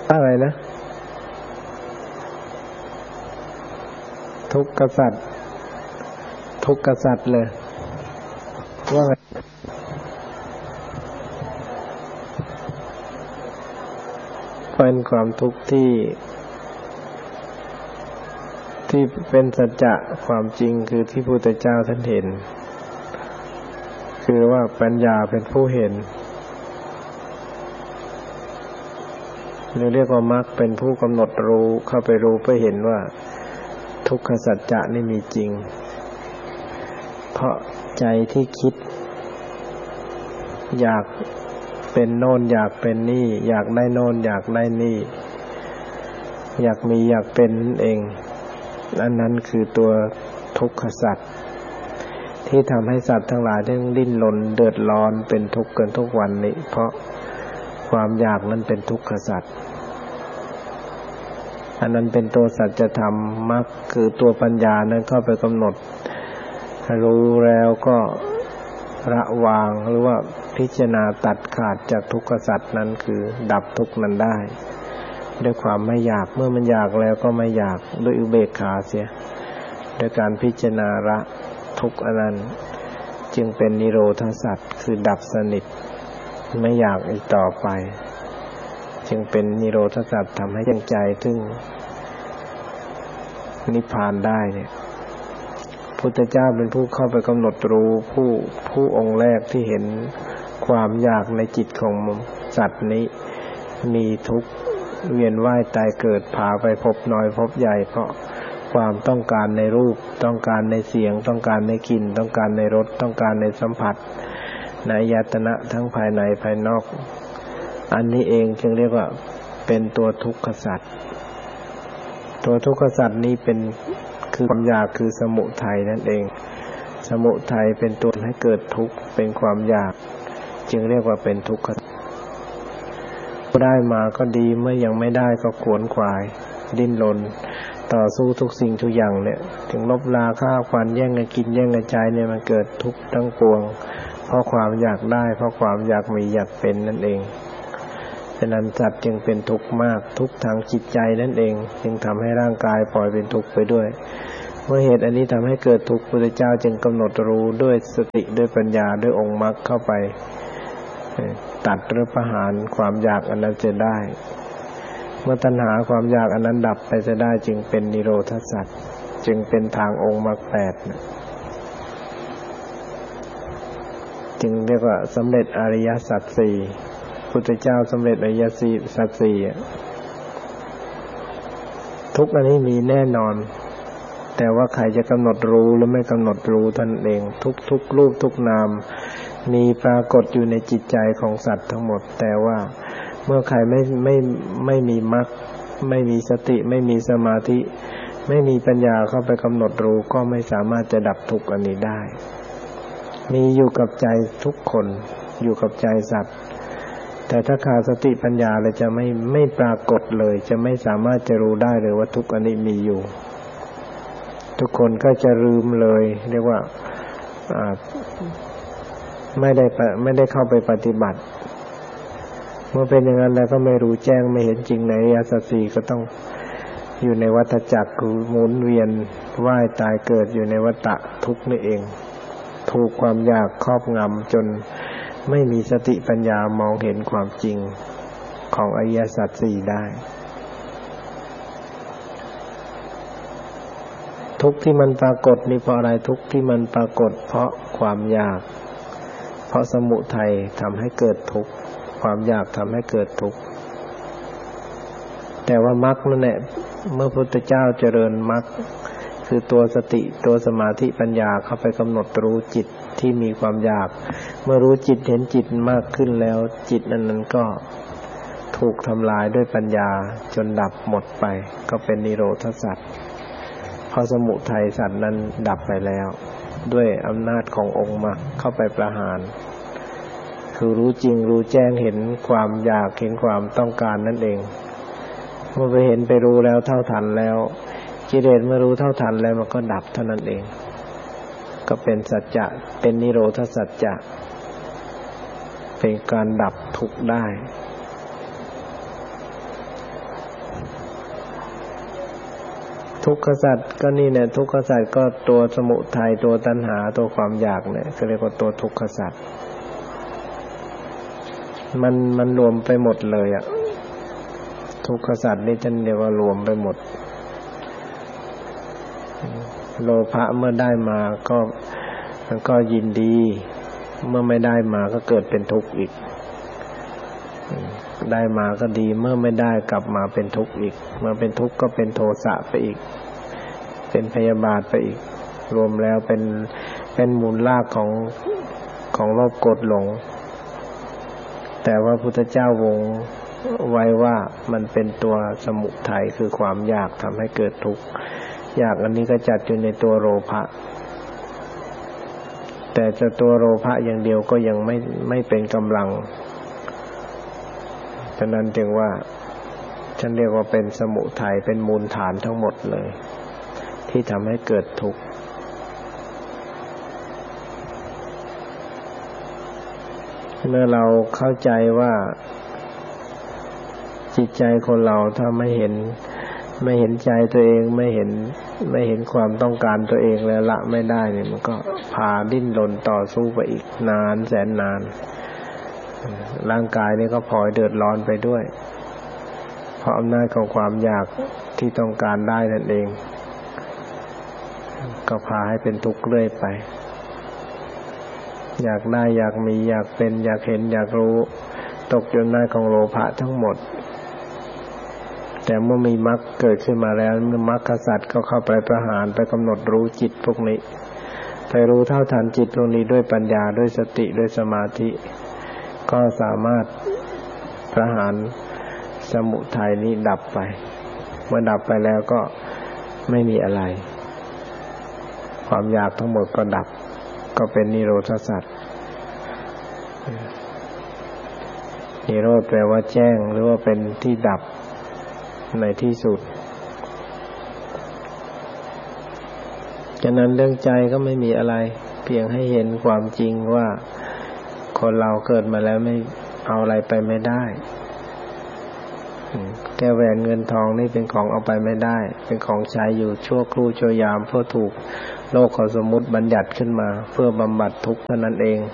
อะไรนะทุกข์กษัตริย์ทุกข์กษัตริย์เลยว่าไงเป็นความทุกข์ที่เป็นสัจจะความจริงคือที่พระพุทธเจ้าท่านเห็นคือว่าปัญญาเป็นผู้เห็นเรียกว่ามรรคเป็นผู้กำหนดรู้เข้าไปรู้ไปเห็นว่าทุกขสัจจะนี่มีจริงเพราะใจที่คิดอยากเป็นโน่นอยากเป็นนี่อยากได้โน่นอยากได้นี่อยากมีอยากเป็นเองอันนั้นคือตัวทุกขสัจที่ทำให้สัตว์ทั้งหลายต้องดิ้นรนเดือดร้อนเป็นทุกข์กันทุกวันนี้เพราะความอยากนั้นเป็นทุกขสัจอันนั้นเป็นตัวสัจธรรมมรรคคือตัวปัญญานั้นก็ไปกำหนดรู้แล้วก็ระวางหรือว่าพิจารณาตัดขาดจากทุกขสัจนั้นคือดับทุกข์นั้นได้ด้วยความไม่อยากเมื่อมันอยากแล้วก็ไม่อยากด้วยอุเบกขาเสียด้วยการพิจารณาละทุกข์อันนั้นจึงเป็นนิโรธสัจคือดับสนิทไม่อยากอีกต่อไปจึงเป็นนิโรธสัจทำให้ยังใจถึงนิพพานได้เนี่ยพุทธเจ้าเป็นผู้เข้าไปกำหนดรู้ผู้องค์แรกที่เห็นความอยากในจิตของสัตว์นี้มีทุกข์เวียนว่ายตายเกิดพาไปพบน้อยพบใหญ่เพราะความต้องการในรูปต้องการในเสียงต้องการในกลิ่นต้องการในรสต้องการในสัมผัสในอายตนะทั้งภายในภายนอกอันนี้เองจึงเรียกว่าเป็นตัวทุกขสัจตัวทุกขสัจนี้เป็นคือความอยากคือสมุทัยนั่นเองสมุทัยเป็นตัวให้เกิดทุกข์เป็นความอยากจึงเรียกว่าเป็นทุกขได้มาก็ดีเมื่อยังไม่ได้ก็ขวนขวายดิ้นรนต่อสู้ทุกสิ่งทุกอย่างเนี่ยถึงลบราฆ่าฟันแย่งกันกินแย่งกันใจเนี่ยมันเกิดทุกข์ทั้งปวงเพราะความอยากได้เพราะความอยากมีอยากเป็นนั่นเองฉะนั้นสัตว์จึงเป็นทุกข์มากทุกข์ทางจิตใจนั่นเองจึงทำให้ร่างกายปล่อยเป็นทุกข์ไปด้วยเมื่อเหตุอันนี้ทำให้เกิดทุกข์พระพุทธเจ้าจึงกำหนดรู้ด้วยสติด้วยปัญญาด้วยองค์มรรคเข้าไปตัดหรือประหารความอยากอันนั้นจะได้เมื่อตัณหาความอยากอันนั้นดับไปจะได้จึงเป็นนิโรธสัจจึงเป็นทางองค์มรรค8จึงเรียกว่าสำเร็จอริยสัจสี่พุทธเจ้าสำเร็จอริยสัจสี่ทุกอันนี้มีแน่นอนแต่ว่าใครจะกำหนดรู้หรือไม่กำหนดรู้ท่านเองทุกรูปทุกนามมีปรากฏอยู่ในจิตใจของสัตว์ทั้งหมดแต่ว่าเมื่อใครไม่มีมรรคไม่มีสติไม่มีสมาธิไม่มีปัญญาเข้าไปกำหนดรู้ก็ไม่สามารถจะดับทุกข์อันนี้ได้มีอยู่กับใจทุกคนอยู่กับใจสัตว์แต่ถ้าขาดสติปัญญาเลยจะไม่ปรากฏเลยจะไม่สามารถจะรู้ได้เลยว่าทุกข์อันนี้มีอยู่ทุกคนก็จะลืมเลยเรียกว่าไม่ได้เข้าไปปฏิบัติเมื่อเป็นอย่างนั้นแล้วก็ไม่รู้แจ้งไม่เห็นจริงในอริยสัจสี่ก็ต้องอยู่ในวัฏจักรคือหมุนเวียนว่ายตายเกิดอยู่ในวัฏทุกข์นี่เองถูกความอยากครอบงำจนไม่มีสติปัญญามองเห็นความจริงของอริยสัจสี่ได้ทุกข์ที่มันปรากฏนี่เพราะอะไรทุกข์ที่มันปรากฏเพราะความอยากเพราะสมุทัยทำให้เกิดทุกข์ความอยากทำให้เกิดทุกข์แต่ว่ามรรคนั่นแหละเมื่อพระพุทธเจ้าเจริญมรรคคือตัวสติตัวสมาธิปัญญาเข้าไปกำหนดรู้จิตที่มีความอยากเมื่อรู้จิตเห็นจิตมากขึ้นแล้วจิตนั้นก็ถูกทำลายด้วยปัญญาจนดับหมดไปก็เป็นนิโรธสัจเพราะสมุทัยสัจนั้นดับไปแล้วด้วยอำนาจขององค์มรรคเข้าไปประหารคือรู้จริงรู้แจ้งเห็นความอยากเห็นความต้องการนั่นเองเมื่อไปเห็นไปรู้แล้วเท่าทันแล้วกิเลสเมื่อรู้เท่าทันแล้วมันก็ดับเท่านั้นเองก็เป็นสัจจะเป็นนิโรธสัจจะเป็นการดับทุกข์ได้ทุกขสัตว์ก็นี่เนี่ยทุกขสัตว์ก็ตัวสมุทัยตัวตัณหาตัวความอยากเนี่ยก็เรียกว่าตัวทุกขสัตว์มันรวมไปหมดเลยอ่ะทุกขสัตว์นี่ท่านเรียกว่ารวมไปหมดโลภะเมื่อได้มาก็มันก็ยินดีเมื่อไม่ได้มาก็เกิดเป็นทุกข์อีกได้มาก็ดีเมื่อไม่ได้กลับมาเป็นทุกข์อีกเมื่อเป็นทุกข์ก็เป็นโทสะไปอีกเป็นพยาบาทไปอีกรวมแล้วเป็นมูลรากของโลภโกรธหลงแต่ว่าพุทธเจ้าวงไว้ว่ามันเป็นตัวสมุทัยคือความอยากทำให้เกิดทุกข์อยากอันนี้ก็จัดอยู่ในตัวโลภะแต่จะตัวโลภะอย่างเดียวก็ยังไม่เป็นกำลังฉะนั้นจึงว่าฉันเรียกว่าเป็นสมุทัยเป็นมูลฐานทั้งหมดเลยที่ทำให้เกิดทุกข์เมื่อเราเข้าใจว่าจิตใจคนเราถ้าไม่เห็นใจตัวเองไม่เห็นความต้องการตัวเองแล้วละไม่ได้เนี่ยมันก็พาดิ้นรนต่อสู้ไปอีกนานแสนนานร่างกายนี่ก็พลอยเดือดร้อนไปด้วยเพราะอำนาจของความอยากที่ต้องการได้นั่นเองก็พาให้เป็นทุกข์เรื่อยไปอยากได้อยากมีอยากเป็นอยากเห็นอยากรู้ตกอยู่ในอำนาจของโลภะทั้งหมดแต่เมื่อมีมรรคเกิดขึ้นมาแล้วเมื่อมรรคสัตว์ก็เข้าไปประหารไปกำหนดรู้จิตพวกนี้ไปรู้เท่าทันจิตพวกนี้ด้วยปัญญาด้วยสติด้วยสมาธิก็สามารถประหารสมุทัยนี้ดับไปเมื่อดับไปแล้วก็ไม่มีอะไรความอยากทั้งหมดก็ดับก็เป็นนิโรธสัตว์นิโรธแปลว่าแจ้งหรือว่าเป็นที่ดับในที่สุดฉะนั้นเรื่องใจก็ไม่มีอะไรเพียงให้เห็นความจริงว่าคนเราเกิดมาแล้วไม่เอาอะไรไปไม่ได้แก้วแหวนเงินทองนี่เป็นของเอาไปไม่ได้เป็นของใช้อยู่ชั่วครู่ชั่วยามเพราะถูกโลกของสมมุติบัญญัติขึ้นมาเพื่อบำบัดทุกข์เท่านั้นเอง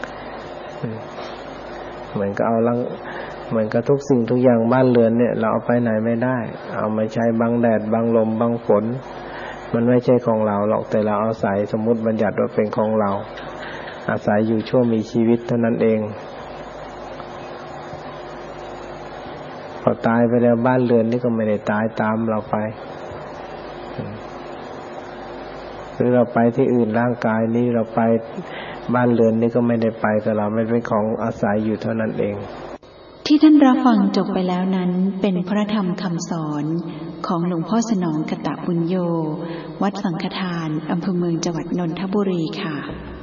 เหมือนกับทุกสิ่งทุกอย่างบ้านเรือนเนี่ยเราเอาไปไหนไม่ได้เอามาใช้บังแดดบังลมบังฝนมันไม่ใช่ของเราหรอกแต่เราอาศัยสมมุติบัญญัติว่าเป็นของเราอาศัยอยู่ชั่วมีชีวิตเท่านั้นเองพอตายไปแล้วบ้านเรือนนี่ก็ไม่ได้ตายตามเราไปหรือเราไปที่อื่นร่างกายนี้เราไปบ้านเรือนนี่ก็ไม่ได้ไปกับเราไม่เป็นของอาศัยอยู่เท่านั้นเองที่ท่านรับฟังจบไปแล้วนั้นเป็นพระธรรมคำสอนของหลวงพ่อสนองกตบุญโญวัดสังฆทานอำเภอเมืองจังหวัดนนทบุรีค่ะ